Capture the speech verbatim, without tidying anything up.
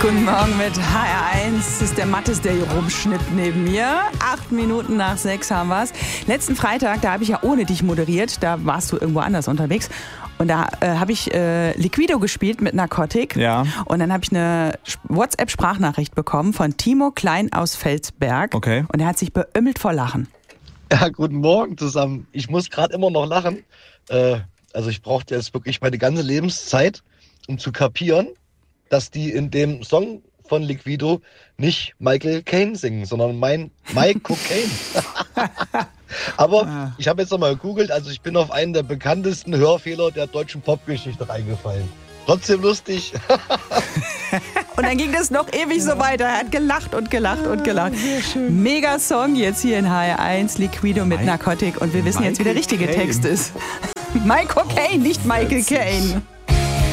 Guten Morgen mit H R eins. Das ist der Mattes, der hier rumschnippt neben mir. Acht Minuten nach sechs haben wir's. Letzten Freitag, da habe ich ja ohne dich moderiert. Da warst du irgendwo anders unterwegs. Und da äh, habe ich äh, Liquido gespielt mit Narcotic. Ja. Und dann habe ich eine WhatsApp-Sprachnachricht bekommen von Timo Klein aus Felsberg. Okay. Und er hat sich beömmelt vor Lachen. Ja, guten Morgen zusammen. Ich muss gerade immer noch lachen. Äh, also ich brauchte jetzt wirklich meine ganze Lebenszeit, um zu kapieren, dass die in dem Song von Liquido nicht Michael Caine singen, sondern mein Mike Cocaine. Aber ich habe jetzt nochmal gegoogelt, also ich bin auf einen der bekanntesten Hörfehler der deutschen Popgeschichte reingefallen. Trotzdem lustig. Und dann ging das noch ewig so weiter. Er hat gelacht und gelacht und gelacht. Sehr schön. Mega Song jetzt hier in H R eins, Liquido mit Mike- Narcotic. Und wir wissen jetzt, wie der richtige Michael Text ist. Mike Cocaine, nicht Michael Caine.